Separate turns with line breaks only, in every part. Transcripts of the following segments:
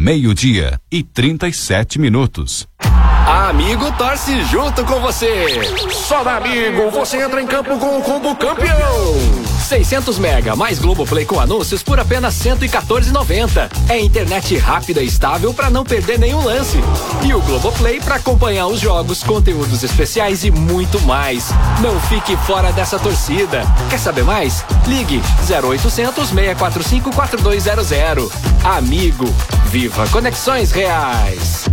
12:37.
A Amigo torce junto com você. Só da Amigo você entra em campo com o combo campeão. 600 mega mais Globoplay com anúncios por apenas R$114,90. É internet rápida e estável para não perder nenhum lance. E o Globoplay para acompanhar os jogos, conteúdos especiais e muito mais. Não fique fora dessa torcida. Quer saber mais? Ligue 0800 645 4200. Amigo, viva conexões reais.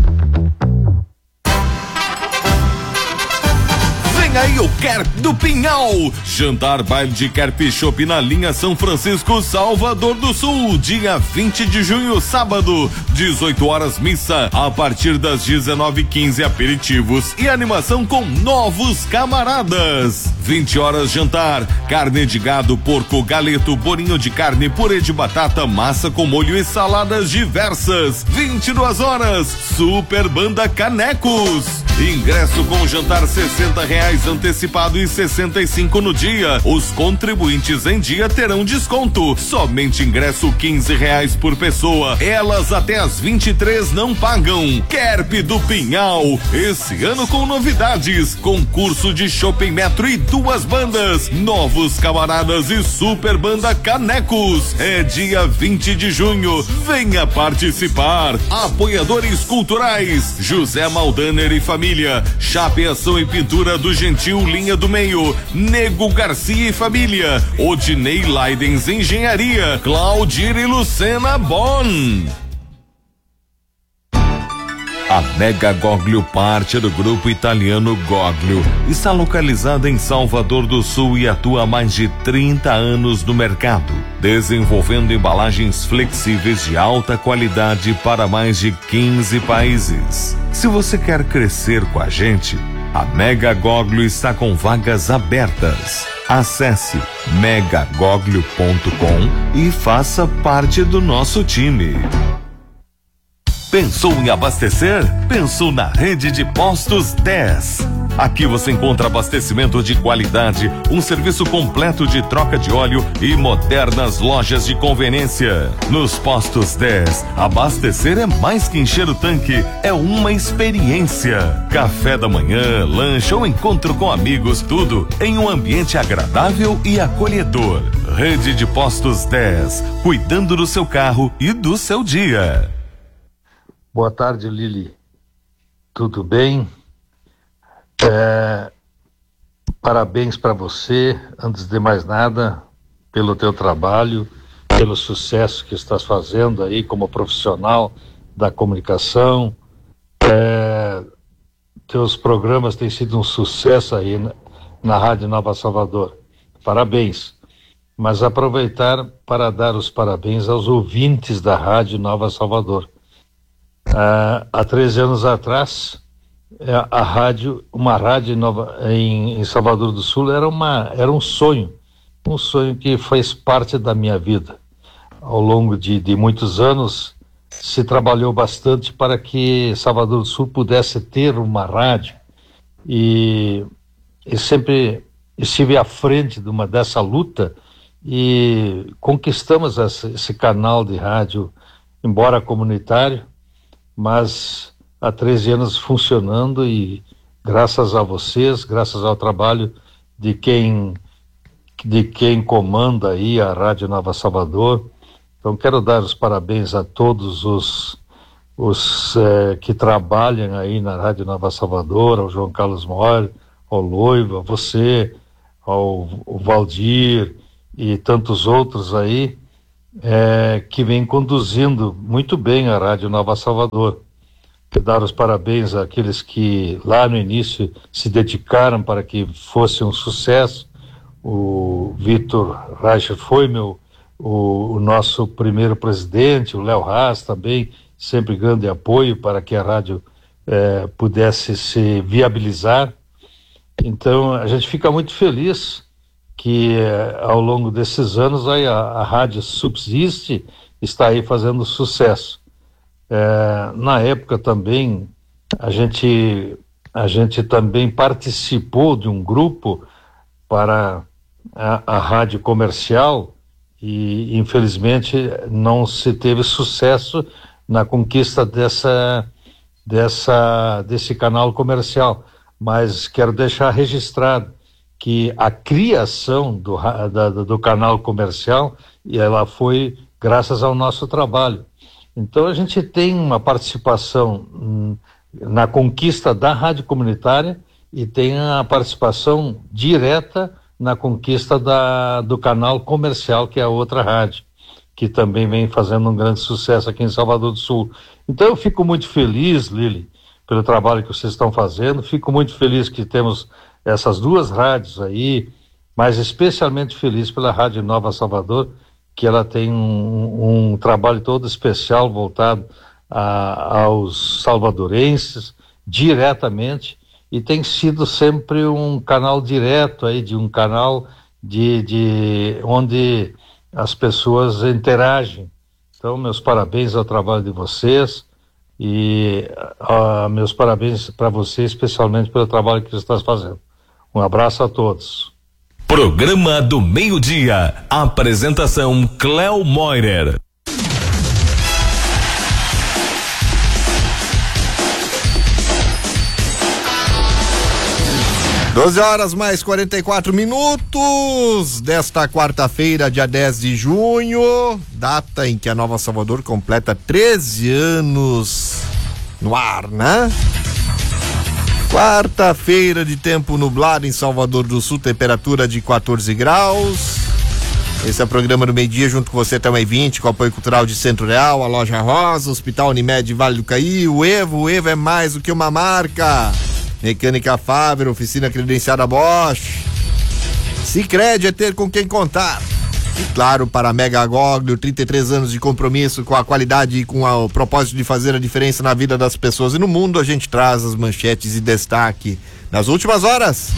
Vem aí o Kerp do Pinhal. Jantar baile de Kerp Shop na linha São Francisco, Salvador do Sul. Dia 20 de junho, sábado, 18 horas missa. A partir das 19h15, aperitivos e animação com novos camaradas. 20 horas jantar. Carne de gado, porco, galeto, bolinho de carne, purê de batata, massa com molho e saladas diversas. 22 horas. Super Banda Canecos. Ingresso com jantar R$60 antecipado e 65 no dia. Os contribuintes em dia terão desconto. Somente ingresso R$15 por pessoa. Elas até às 23 não pagam. Kerp do Pinhal. Esse ano com novidades. Concurso de Shopping Metro e 2 bandas. Novos camaradas e Super Banda Canecos. É dia 20 de junho. Venha participar. Apoiadores culturais: José Maldaner e família. Chapeação e pintura do Gentil Linha do Meio. Nego Garcia e família. Odinei Laidens Engenharia. Claudir e Lucena Bon. A Mega Goglio, parte do grupo italiano Goglio, está localizada em Salvador do Sul e atua há mais de 30 anos no mercado, desenvolvendo embalagens flexíveis de alta qualidade para mais de 15 países. Se você quer crescer com a gente, a Mega Goglio está com vagas abertas. Acesse megagoglio.com e faça parte do nosso time. Pensou em abastecer? Pensou na Rede de Postos 10. Aqui você encontra abastecimento de qualidade, um serviço completo de troca de óleo e modernas lojas de conveniência. Nos Postos 10, abastecer é mais que encher o tanque, é uma experiência. Café da manhã, lanche ou encontro com amigos, tudo em um ambiente agradável e acolhedor. Rede de Postos 10, cuidando do seu carro e do seu dia.
Boa tarde, Lili. Tudo bem? Parabéns para você, antes de mais nada, pelo teu trabalho, pelo sucesso que estás fazendo aí como profissional da comunicação. Teus programas têm sido um sucesso aí na Rádio Nova Salvador. Parabéns. Mas aproveitar para dar os parabéns aos ouvintes da Rádio Nova Salvador. Há 13 anos atrás, uma rádio nova em Salvador do Sul era um sonho que fez parte da minha vida. Ao longo de muitos anos, se trabalhou bastante para que Salvador do Sul pudesse ter uma rádio, e sempre estive à frente dessa luta e conquistamos esse canal de rádio, embora comunitário, mas há 13 anos funcionando, e graças a vocês, graças ao trabalho de quem comanda aí a Rádio Nova Salvador. Então quero dar os parabéns a todos os que trabalham aí na Rádio Nova Salvador, ao João Carlos Mori, ao Loivo, a você, ao Valdir e tantos outros aí, que vem conduzindo muito bem a Rádio Nova Salvador. Dar os parabéns àqueles que lá no início se dedicaram para que fosse um sucesso. O Vitor Reicher foi o nosso primeiro presidente, o Léo Haas também, sempre grande apoio para que a rádio pudesse se viabilizar. Então a gente fica muito feliz que ao longo desses anos aí a rádio subsiste, está aí fazendo sucesso. Na época também a gente também participou de um grupo para a rádio comercial, e infelizmente não se teve sucesso na conquista desse canal comercial. Mas quero deixar registrado que a criação do canal comercial, ela foi graças ao nosso trabalho. Então a gente tem uma participação na conquista da rádio comunitária e tem a participação direta na conquista do canal comercial, que é a outra rádio, que também vem fazendo um grande sucesso aqui em Salvador do Sul. Então eu fico muito feliz, Lili, pelo trabalho que vocês estão fazendo, fico muito feliz que temos essas duas rádios aí, mas especialmente feliz pela Rádio Nova Salvador, que ela tem um trabalho todo especial voltado aos salvadorenses, diretamente, e tem sido sempre um canal direto aí, de um canal de onde as pessoas interagem. Então, meus parabéns ao trabalho de vocês e meus parabéns para você, especialmente pelo trabalho que você está fazendo. Um abraço a todos.
Programa do Meio-Dia. Apresentação Cléo Moirer.
Doze horas mais 44 minutos desta quarta-feira, dia 10 de junho, data em que a Nova Salvador completa 13 anos no ar, né? Quarta-feira de tempo nublado em Salvador do Sul, temperatura de 14 graus. Esse é o programa do Meio-Dia, junto com você até 1h20, com o apoio cultural de Centro Real, a Loja Rosa, Hospital Unimed Vale do Caí, o Evo é mais do que uma marca. Mecânica Fáber, oficina credenciada Bosch. Sicredi é ter com quem contar. E claro, para a Mega Agroglio, 33 anos de compromisso com a qualidade e com o propósito de fazer a diferença na vida das pessoas e no mundo. A gente traz as manchetes e destaque nas últimas horas.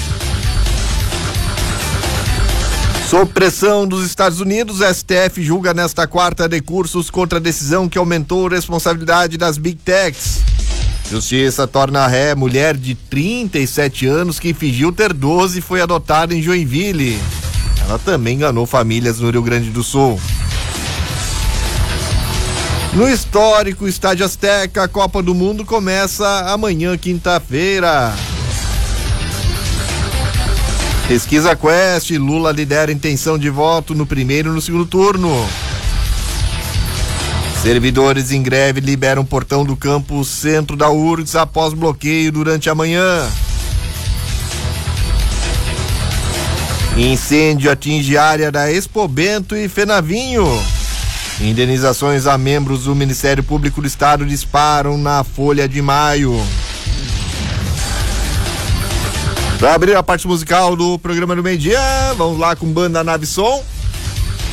Sob pressão dos Estados Unidos, STF julga nesta quarta recursos contra a decisão que aumentou a responsabilidade das Big Techs. Justiça torna ré mulher de 37 anos que fingiu ter 12 e foi adotada em Joinville. Ela também enganou famílias no Rio Grande do Sul. No histórico Estádio Azteca, a Copa do Mundo começa amanhã, quinta-feira. Pesquisa Quest, Lula lidera intenção de voto no primeiro e no segundo turno. Servidores em greve liberam portão do campus centro da URGS após bloqueio durante a manhã. Incêndio atinge área da Expo Bento e Fenavinho. Indenizações a membros do Ministério Público do Estado disparam na Folha de Maio. Para abrir a parte musical do programa do Meio-Dia, vamos lá com Banda Nave Som.